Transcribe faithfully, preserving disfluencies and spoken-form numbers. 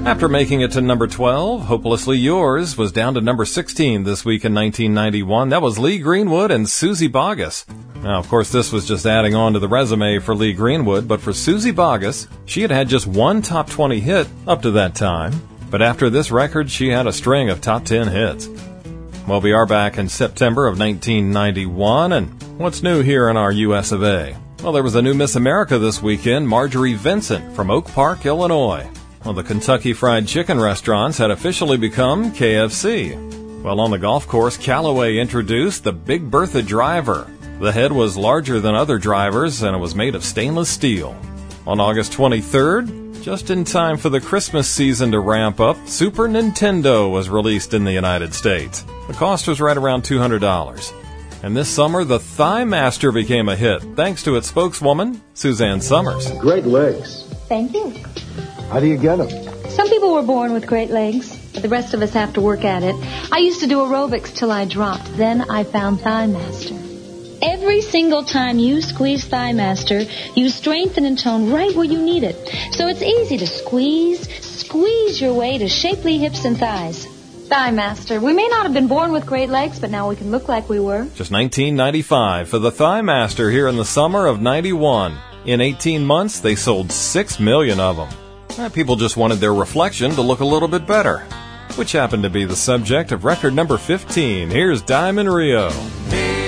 After making it to number twelve, Hopelessly Yours was down to number sixteen this week in nineteen ninety-one. That was Lee Greenwood and Suzy Bogguss. Now, of course, this was just adding on to the resume for Lee Greenwood, but for Suzy Bogguss, she had had just one top twenty hit up to that time. But after this record, she had a string of top ten hits. Well, we are back in September of nineteen ninety-one, and what's new here in our U S of A? Well, there was a new Miss America this weekend, Marjorie Vincent from Oak Park, Illinois. Well, the Kentucky Fried Chicken restaurants had officially become K F C. Well, on the golf course, Callaway introduced the Big Bertha driver. The head was larger than other drivers, and it was made of stainless steel. On August twenty-third, just in time for the Christmas season to ramp up, Super Nintendo was released in the United States. The cost was right around two hundred dollars. And this summer, the Thigh Master became a hit, thanks to its spokeswoman, Suzanne Summers. Great legs. Thank you. How do you get them? Some people were born with great legs, but the rest of us have to work at it. I used to do aerobics till I dropped. Then I found Thigh Master. Every single time you squeeze Thigh Master, you strengthen and tone right where you need it. So it's easy to squeeze, squeeze your way to shapely hips and thighs. Thigh Master. We may not have been born with great legs, but now we can look like we were. Just nineteen ninety-five for the Thigh Master here in the summer of ninety-one. In eighteen months, they sold six million of them. People just wanted their reflection to look a little bit better, which happened to be the subject of record number fifteen. Here's Diamond Rio.